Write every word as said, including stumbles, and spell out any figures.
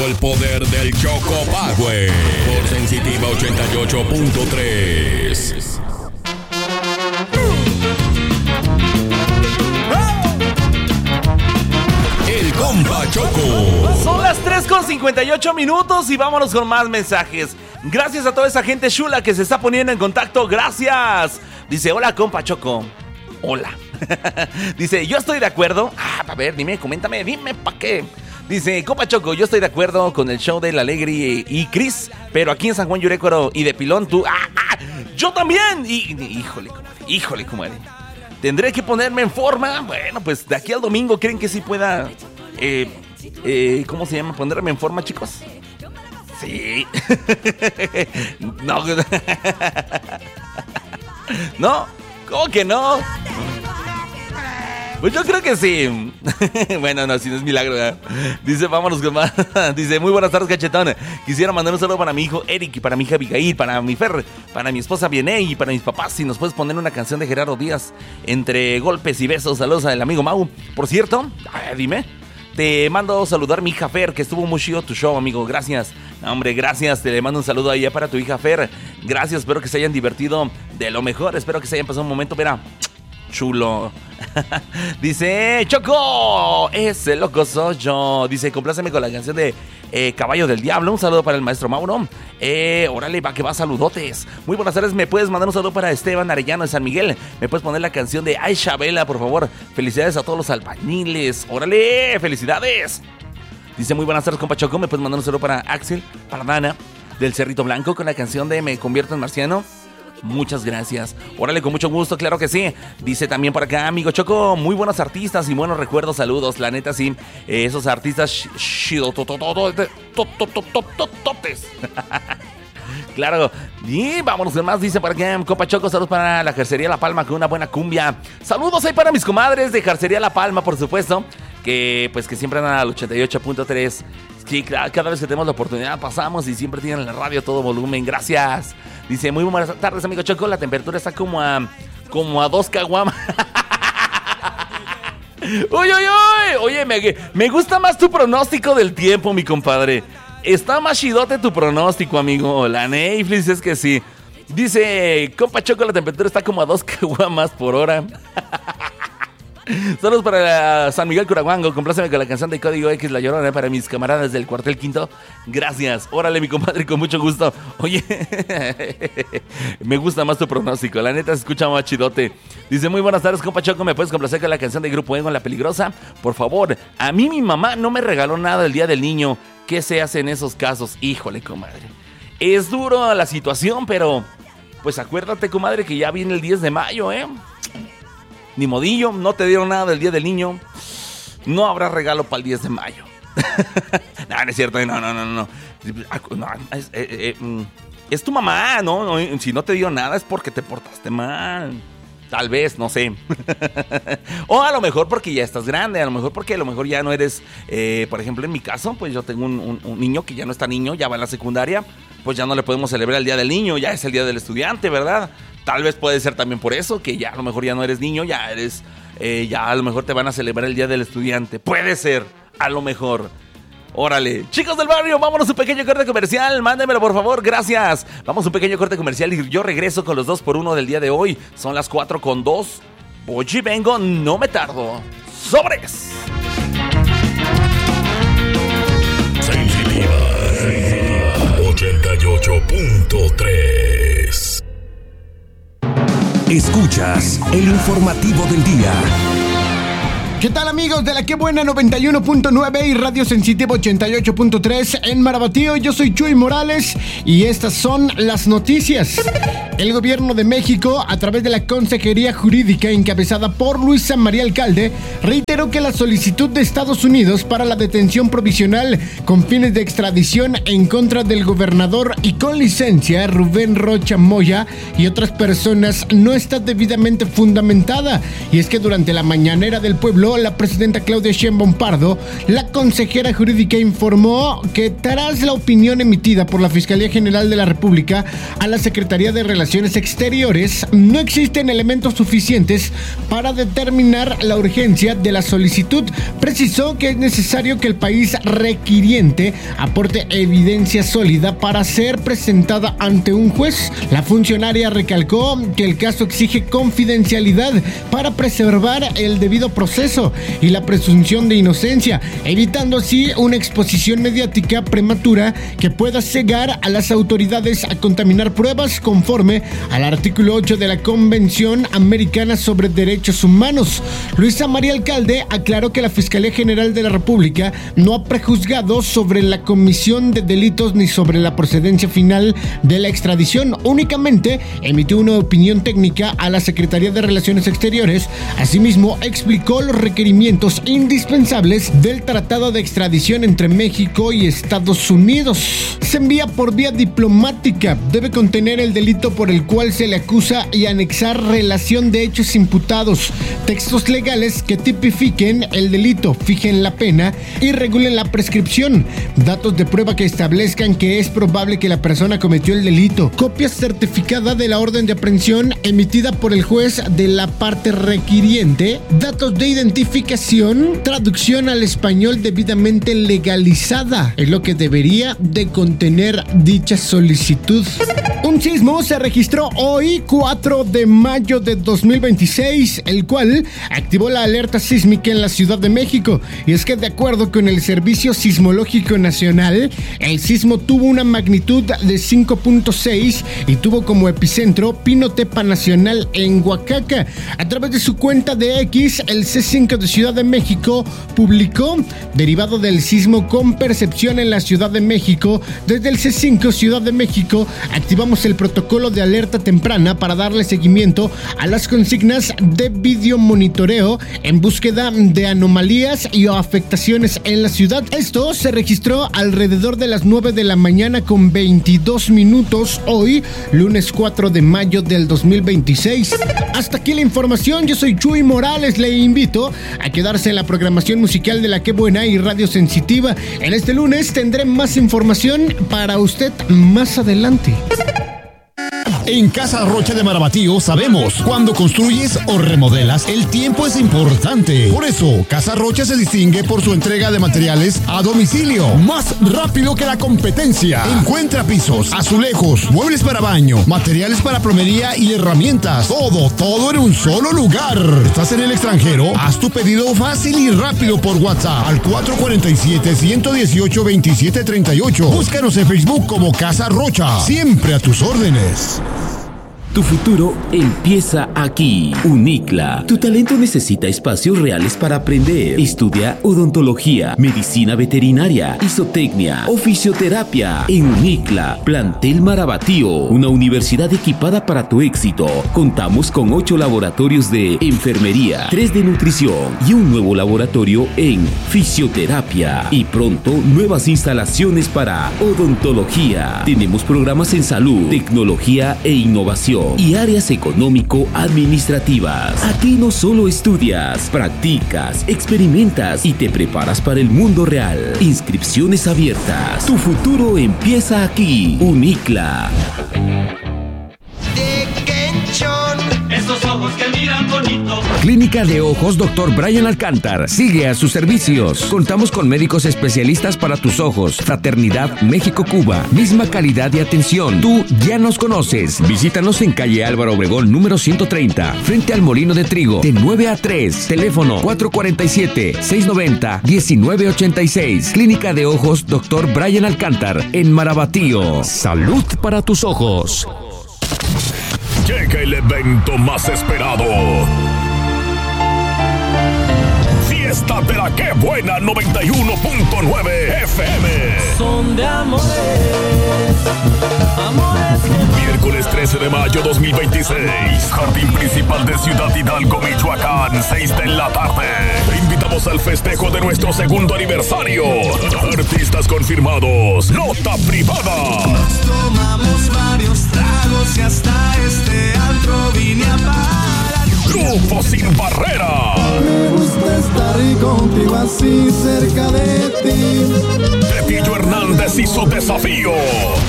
El poder del Choco Power por Sensitiva ochenta y ocho punto tres. El compa Choco. Son las tres con cincuenta y ocho minutos y vámonos con más mensajes. Gracias a toda esa gente chula que se está poniendo en contacto. Gracias. Dice, hola compa Choco. Hola. Dice, yo estoy de acuerdo. Ah, a ver, dime, coméntame, dime pa' qué. Dice, compa Choco, yo estoy de acuerdo con el show de La Alegre y Cris, pero aquí en San Juan Yurécuaro y de Pilón tú... ¡Ah, ah! ¡Yo también! Y, y, híjole, comadre, híjole, comadre. ¿Tendré que ponerme en forma? Bueno, pues de aquí al domingo, ¿creen que sí pueda... Eh, eh, ¿Cómo se llama? ¿Ponerme en forma, chicos? Sí. No. ¿No? ¿Cómo que no? Pues yo creo que sí. Bueno, no, si no es milagro, ¿verdad? Dice, vámonos con más. Dice, muy buenas tardes, cachetón. Quisiera mandar un saludo para mi hijo Eric y para mi hija Abigail, para mi Fer, para mi esposa Viene y para mis papás. Si nos puedes poner una canción de Gerardo Díaz, Entre golpes y besos. Saludos al amigo Mau. Por cierto, ay, dime, te mando saludar a mi hija Fer, que estuvo muy chido tu show, amigo. Gracias. No, hombre, gracias. Te le mando un saludo allá para tu hija Fer. Gracias, espero que se hayan divertido de lo mejor. Espero que se hayan pasado un momento, mira, chulo. Dice, Choco, ese loco soy yo. Dice, compláceme con la canción de eh, Caballo del Diablo. Un saludo para el maestro Mauro. Eh, órale, va que va, saludotes. Muy buenas tardes, me puedes mandar un saludo para Esteban Arellano de San Miguel. Me puedes poner la canción de Ay Chabela, por favor. Felicidades a todos los albañiles. Órale, felicidades. Dice, muy buenas tardes, compa Choco. Me puedes mandar un saludo para Axel, para Dana del Cerrito Blanco con la canción de Me convierto en marciano. Muchas gracias. Órale, con mucho gusto, claro que sí. Dice también por acá, amigo Choco, muy buenos artistas y buenos recuerdos, saludos. La neta, sí, eh, esos artistas chidototototes. Claro, y vámonos de más, dice por acá, compa Choco, saludos para la Jarcería La Palma con una buena cumbia. Saludos ahí para mis comadres de Jarcería La Palma, por supuesto, que pues que siempre andan al ochenta y ocho punto tres. Sí, cada vez que tenemos la oportunidad pasamos y siempre tienen la radio a todo volumen. Gracias. Dice, muy buenas tardes, amigo Choco. La temperatura está como a como a dos caguamas. Uy, uy, uy. Oye, me, me gusta más tu pronóstico del tiempo, mi compadre. Está más chidote tu pronóstico, amigo. La Netflix es que sí. Dice, compa Choco, la temperatura está como a dos caguamas por hora. Saludos para San Miguel Curaguango. Compláceme con la canción de Código X, La Llorona, para mis camaradas del cuartel quinto. Gracias. Órale, mi compadre, con mucho gusto. Oye, me gusta más tu pronóstico. La neta se escucha más chidote. Dice, muy buenas tardes, compa Choco. ¿Me puedes complacer con la canción de Grupo Ego, La Peligrosa? Por favor. A mí mi mamá no me regaló nada el día del niño. ¿Qué se hace en esos casos? Híjole, comadre. Es duro la situación, pero pues acuérdate, comadre, que ya viene el diez de mayo, ¿eh? Ni modillo, no te dieron nada del día del niño. No habrá regalo para el diez de mayo. No, no es cierto, no, no, no, no. no es, eh, eh, es tu mamá, ¿no? ¿no? Si no te dio nada es porque te portaste mal. Tal vez, no sé. O a lo mejor porque ya estás grande, a lo mejor porque a lo mejor ya no eres, eh, por ejemplo, en mi caso, pues yo tengo un, un, un niño que ya no está niño, ya va en la secundaria, pues ya no le podemos celebrar el día del niño, ya es el día del estudiante, ¿verdad? Tal vez puede ser también por eso, que ya a lo mejor ya no eres niño, ya eres, eh, ya a lo mejor te van a celebrar el día del estudiante. Puede ser, a lo mejor. Órale, chicos del barrio, vámonos a un pequeño corte comercial, mándemelo por favor, gracias. Vamos a un pequeño corte comercial y yo regreso con los dos por uno del día de hoy. Son las cuatro con dos. Voy y vengo, no me tardo. ¡Sobres! Sensitiva ochenta y ocho punto tres. Escuchas el informativo del día. ¿Qué tal, amigos de la Qué Buena noventa y uno punto nueve y Radio Sensitiva ochenta y ocho punto tres en Marabatío? Yo soy Chuy Morales y estas son las noticias. El gobierno de México, a través de la Consejería Jurídica encabezada por Luisa María Alcalde, reiteró que la solicitud de Estados Unidos para la detención provisional con fines de extradición en contra del gobernador y con licencia Rubén Rocha Moya y otras personas no está debidamente fundamentada. Y es que durante la mañanera del pueblo, la presidenta Claudia Sheinbaum Pardo, la consejera jurídica, informó que tras la opinión emitida por la Fiscalía General de la República a la Secretaría de Relaciones Relaciones Exteriores, no existen elementos suficientes para determinar la urgencia de la solicitud. Precisó que es necesario que el país requiriente aporte evidencia sólida para ser presentada ante un juez. La funcionaria recalcó que el caso exige confidencialidad para preservar el debido proceso y la presunción de inocencia, evitando así una exposición mediática prematura que pueda cegar a las autoridades a contaminar pruebas conforme al artículo ocho de la Convención Americana sobre Derechos Humanos. Luisa María Alcalde aclaró que la Fiscalía General de la República no ha prejuzgado sobre la comisión de delitos ni sobre la procedencia final de la extradición, únicamente emitió una opinión técnica a la Secretaría de Relaciones Exteriores. Asimismo, explicó los requerimientos indispensables del Tratado de Extradición entre México y Estados Unidos. Se envía por vía diplomática, debe contener el delito por el cual se le acusa y anexar relación de hechos imputados, textos legales que tipifiquen el delito, fijen la pena y regulen la prescripción, datos de prueba que establezcan que es probable que la persona cometió el delito, copia certificada de la orden de aprehensión emitida por el juez de la parte requiriente, datos de identificación, traducción al español debidamente legalizada, es lo que debería de contener dicha solicitud. Un sismo se registró hoy, cuatro de mayo de dos mil veintiséis, el cual activó la alerta sísmica en la Ciudad de México. Y es que de acuerdo con el Servicio Sismológico Nacional, el sismo tuvo una magnitud de cinco punto seis y tuvo como epicentro Pinotepa Nacional en Oaxaca. A través de su cuenta de X, el C cinco de Ciudad de México publicó: derivado del sismo con percepción en la Ciudad de México, desde el C cinco Ciudad de México activamos el protocolo de alerta temprana para darle seguimiento a las consignas de videomonitoreo en búsqueda de anomalías y o afectaciones en la ciudad. Esto se registró alrededor de las nueve de la mañana con veintidós minutos hoy, lunes cuatro de mayo del dos mil veintiséis. Hasta aquí la información, yo soy Chuy Morales, le invito a quedarse en la programación musical de La Qué Buena y Radio Sensitiva. En este lunes tendré más información para usted más adelante. En Casa Rocha de Marabatío sabemos, cuando construyes o remodelas, el tiempo es importante. Por eso, Casa Rocha se distingue por su entrega de materiales a domicilio, más rápido que la competencia. Encuentra pisos, azulejos, muebles para baño, materiales para plomería y herramientas. Todo, todo en un solo lugar. ¿Estás en el extranjero? Haz tu pedido fácil y rápido por WhatsApp al cuatro cuatro siete, uno uno ocho, dos siete tres ocho. Búscanos en Facebook como Casa Rocha. Siempre a tus órdenes. Tu futuro empieza aquí. UNICLA. Tu talento necesita espacios reales para aprender. Estudia odontología, medicina veterinaria, isotecnia o fisioterapia. En UNICLA, Plantel Marabatío, una universidad equipada para tu éxito. Contamos con ocho laboratorios de enfermería, tres de nutrición y un nuevo laboratorio en fisioterapia. Y pronto, nuevas instalaciones para odontología. Tenemos programas en salud, tecnología e innovación y áreas económico-administrativas. Aquí no solo estudias, practicas, experimentas y te preparas para el mundo real. Inscripciones abiertas. Tu futuro empieza aquí. UNICLA. Esos ojos que miran bonito. Clínica de Ojos doctor Brian Alcántar. Sigue a sus servicios. Contamos con médicos especialistas para tus ojos. Fraternidad México-Cuba. Misma calidad de atención. Tú ya nos conoces. Visítanos en calle Álvaro Obregón, número ciento treinta, frente al Molino de Trigo, de nueve a tres. Teléfono cuatro cuatro siete, seis nueve cero, uno nueve ocho seis. Clínica de Ojos doctor Brian Alcántar, en Marabatío. Salud para tus ojos. Llega el evento más esperado. Fiesta de La Qué Buena noventa y uno punto nueve F M. Son de amores, amores. Miércoles trece de mayo dos mil veintiséis. Jardín Principal de Ciudad Hidalgo, Michoacán, seis de la tarde. Te invitamos al festejo de nuestro segundo aniversario. Artistas confirmados. Nota privada. Tomamos varios tragos y hasta este antro vine a parar. Grupo Sin Barrera. Me gusta estar contigo así cerca de ti. Pepillo Hernández y su desafío.